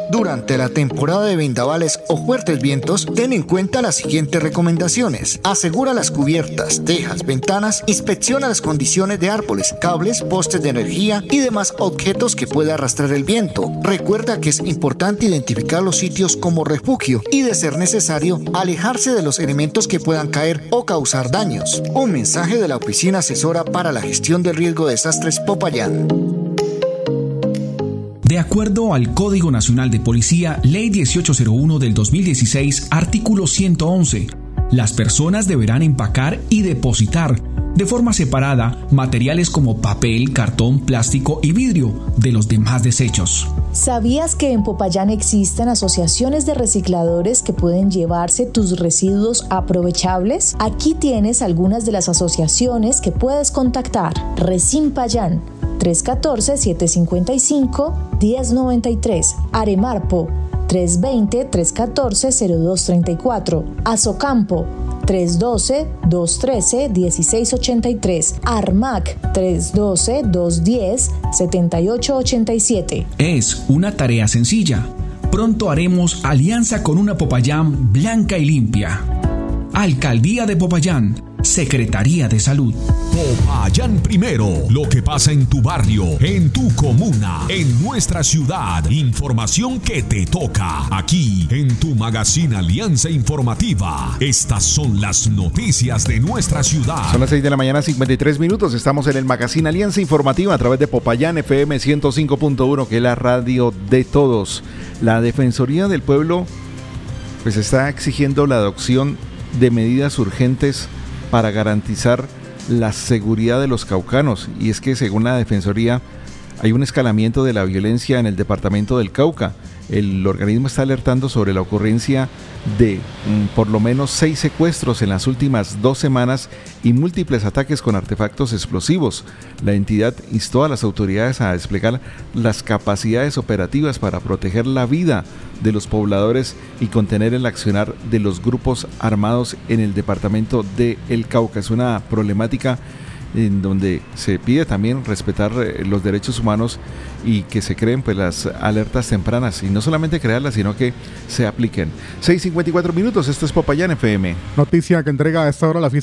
Durante la temporada de vendavales o fuertes vientos, ten en cuenta las siguientes recomendaciones. Asegura las cubiertas, tejas, ventanas, inspecciona las condiciones de árboles, cables, postes de energía y demás objetos que pueda arrastrar el viento. Recuerda que es importante identificar los sitios como refugio y, de ser necesario, alejarse de los elementos que puedan caer o causar daños. Un mensaje de la Oficina Asesora para la Gestión del Riesgo de Desastres Popayán. De acuerdo al Código Nacional de Policía, Ley 1801 del 2016, artículo 111, las personas deberán empacar y depositar de forma separada materiales como papel, cartón, plástico y vidrio de los demás desechos. ¿Sabías que en Popayán existen asociaciones de recicladores que pueden llevarse tus residuos aprovechables? Aquí tienes algunas de las asociaciones que puedes contactar. Resimpayán 314-755-1093, Aremarpo 320-314-0234, Azocampo 312-213-1683, Armac 312-210-7887. Es una tarea sencilla. Pronto haremos alianza con una Popayán blanca y limpia. Alcaldía de Popayán, Secretaría de Salud. Popayán Primero, lo que pasa en tu barrio, en tu comuna, en nuestra ciudad. Información que te toca aquí en tu magazine Alianza Informativa. Estas son las noticias de nuestra ciudad. Son las 6 de la mañana, 53 minutos. Estamos en el magazine Alianza Informativa a través de Popayán FM 105.1, que es la radio de todos. La Defensoría del Pueblo pues está exigiendo la adopción de medidas urgentes para garantizar la seguridad de los caucanos, y es que según la Defensoría hay un escalamiento de la violencia en el departamento del Cauca. El organismo está alertando sobre la ocurrencia de por lo menos 6 secuestros en las últimas 2 semanas y múltiples ataques con artefactos explosivos. La entidad instó a las autoridades a desplegar las capacidades operativas para proteger la vida de los pobladores y contener el accionar de los grupos armados en el departamento de El Cauca. Es una problemática en donde se pide también respetar los derechos humanos y que se creen pues las alertas tempranas, y no solamente crearlas, sino que se apliquen. 6:54 minutos, esto es Popayán FM. Noticia que entrega a esta hora la